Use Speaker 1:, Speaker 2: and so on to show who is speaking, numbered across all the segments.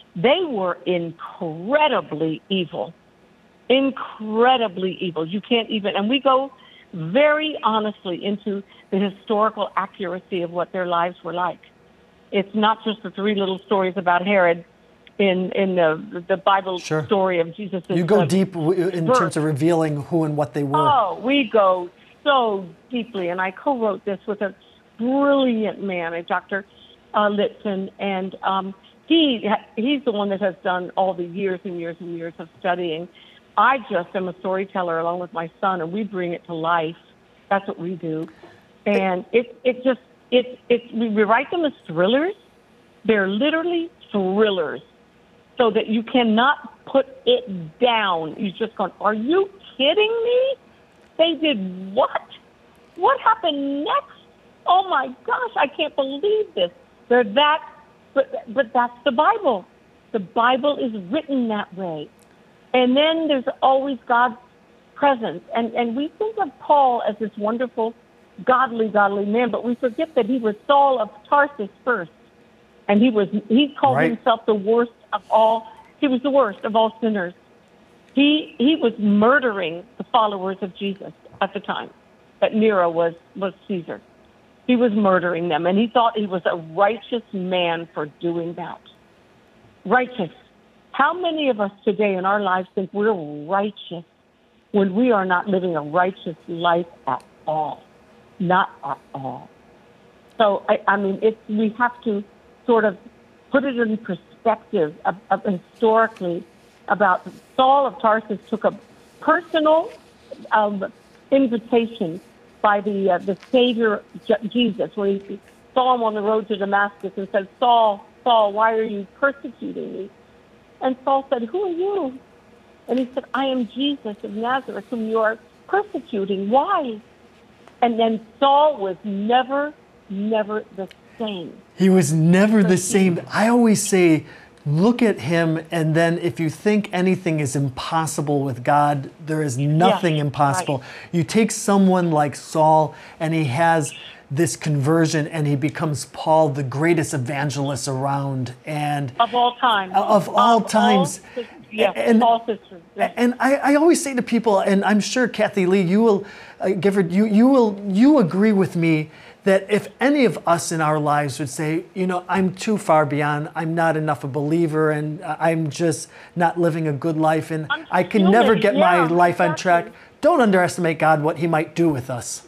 Speaker 1: They were incredibly evil. Incredibly evil. You can't even, and we go very honestly into the historical accuracy of what their lives were like. It's not just the three little stories about Herod in the Bible
Speaker 2: Sure.
Speaker 1: story of Jesus.
Speaker 2: You go deep in terms of revealing who and what they were.
Speaker 1: Oh, we go so deeply, and I co-wrote this with a brilliant man, a Dr. Litson, and he's the one that has done all the years and years and years of studying. I just am a storyteller along with my son, and we bring it to life. That's what we do. And we write them as thrillers. They're literally thrillers, so that you cannot put it down. You're just going, are you kidding me? They did what? What happened next? Oh my gosh, I can't believe this. They're that, but that's the Bible. The Bible is written that way. And then there's always God's presence. And we think of Paul as this wonderful, godly man, but we forget that he was Saul of Tarsus first. And he called himself the worst of all. He was the worst of all sinners. He was murdering the followers of Jesus at the time that Nero was Caesar. He was murdering them, and he thought he was a righteous man for doing that. Righteous. How many of us today in our lives think we're righteous when we are not living a righteous life at all? Not at all. So, I mean, we have to sort of put it in perspective historically about Saul of Tarsus took a personal invitation by the Savior Jesus, when he saw him on the road to Damascus and said, Saul, Saul, why are you persecuting me? And Saul said, who are you? And he said, I am Jesus of Nazareth, whom you are persecuting. Why? And then Saul was never the same.
Speaker 2: He was never the same. I always say, look at him, and then if you think anything is impossible with God, there is nothing impossible. Right. You take someone like Saul, and he has this conversion, and he becomes Paul, the greatest evangelist around, and
Speaker 1: of all time.
Speaker 2: Of all times.
Speaker 1: All sisters. Yes.
Speaker 2: And I always say to people, and I'm sure Kathy Lee, you will, Gifford, you agree with me that if any of us in our lives would say, I'm too far beyond, I'm not enough a believer, and I'm just not living a good life, and I can never get my life on track, don't underestimate God, what he might do with us.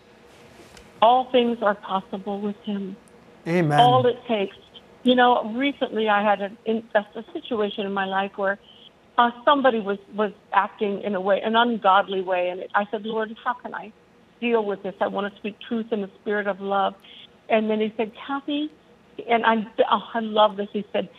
Speaker 1: All things are possible with him.
Speaker 2: Amen.
Speaker 1: All it takes. Recently I had a situation in my life where somebody was acting in an ungodly way, and I said, Lord, how can I deal with this? I want to speak truth in the spirit of love. And then he said, Kathy, and I love this. He said,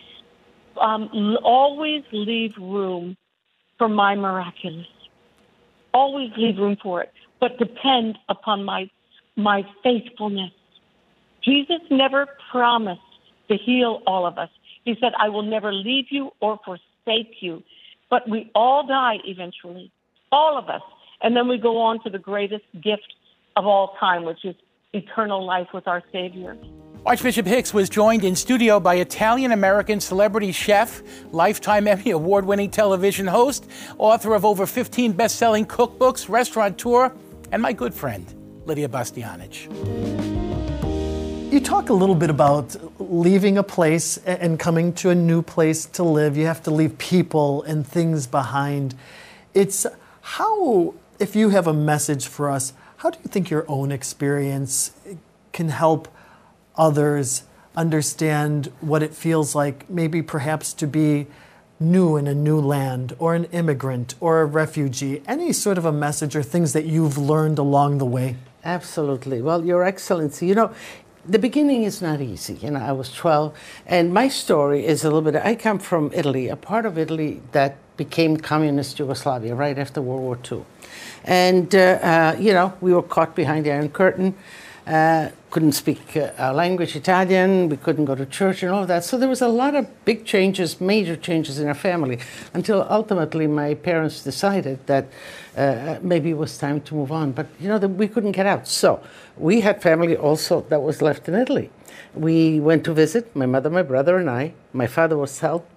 Speaker 1: always leave room for my miraculous. Always leave room for it, but depend upon my faithfulness. Jesus never promised to heal all of us. He said, I will never leave you or forsake you. But we all die eventually, all of us. And then we go on to the greatest gift of all time, which is eternal life with our Savior.
Speaker 3: Archbishop Hicks was joined in studio by Italian-American celebrity chef, Lifetime Emmy Award-winning television host, author of over 15 best-selling cookbooks, restaurateur, and my good friend, Lydia Bastianich.
Speaker 2: You talk a little bit about leaving a place and coming to a new place to live. You have to leave people and things behind. It's how, if you have a message for us, how do you think your own experience can help others understand what it feels like, maybe perhaps to be new in a new land, or an immigrant, or a refugee? Any sort of a message or things that you've learned along the way?
Speaker 4: Absolutely. Well, Your Excellency, the beginning is not easy. I was 12, and my story is a little bit, I come from Italy, a part of Italy that became communist Yugoslavia right after World War II. And, we were caught behind the Iron Curtain, couldn't speak our language, Italian, we couldn't go to church and all of that. So there was a lot of big changes, major changes in our family, until ultimately my parents decided that maybe it was time to move on. But, we couldn't get out. So we had family also that was left in Italy. We went to visit, my mother, my brother, and I. My father was held